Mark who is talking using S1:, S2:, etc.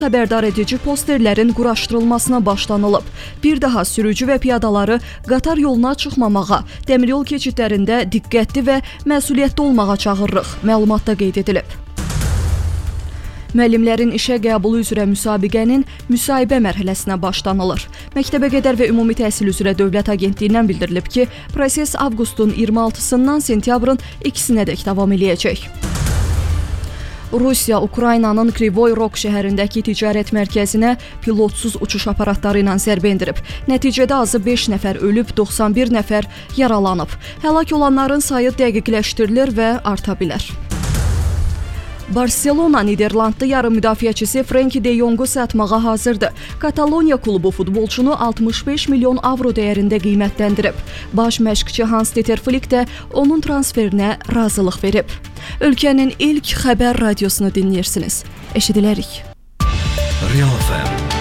S1: xəbərdar edici posterlərin quraşdırılmasına başlanılıb. Bir daha sürücü və piyadaları qatar yoluna çıxmamağa, dəmiryol keçidlərində diqqətli və məsuliyyətli olmağa çağırırıq. Məlumatda qeyd edilib. Müəllimlərin işə qəbulu üzrə müsabiqənin müsahibə mərhələsinə başlanılır. Məktəbəqədər və Ümumi Təhsil üzrə Dövlət Agentliyindən bildirilib ki, proses avqustun 26-sından sentyabrın 2-sinədək davam eləyəcək. Rusiya, Ukraynanın Krivoy Rog şəhərindəki ticarət mərkəzinə pilotsuz uçuş aparatları ilə zərbə endirib. Nəticədə azı 5 nəfər ölüb, 91 nəfər yaralanıb. Həlak olanların sayı dəqiqləşdirilir və arta bilər. Barselona Niderlandlı yarım müdafiəçisi Frenkie de Jong'u satmağa hazırdır. Kataloniya klubu futbolçunu 65 milyon avro dəyərində qiymətləndirib. Baş məşqçi Hans-Dieter Flick də onun transferinə razılıq verib. Ölkənin ilk xəbər radiosunu dinləyirsiniz. Eşidilərik.
S2: Real FM